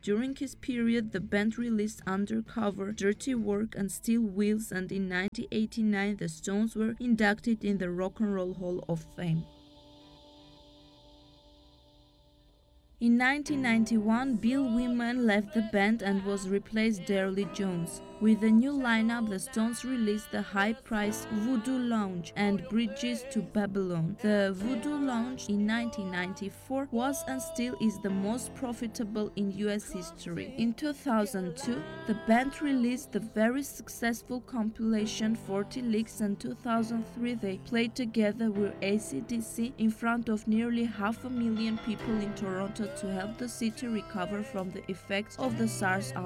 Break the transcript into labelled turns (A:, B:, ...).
A: During his period, the band released Undercover, Dirty Work, and Steel Wheels, and in 1989 the Stones were inducted in the Rock and Roll Hall of Fame. In 1991, Bill Wyman left the band and was replaced Darryl Jones. With the new lineup, the Stones released the high-priced Voodoo Lounge and Bridges to Babylon. The Voodoo Lounge in 1994 was and still is the most profitable in US history. In 2002, the band released the very successful compilation 40 Licks, and 2003 they played together with AC/DC in front of nearly 500,000 people in Toronto to help the city recover from the effects of the SARS outbreak.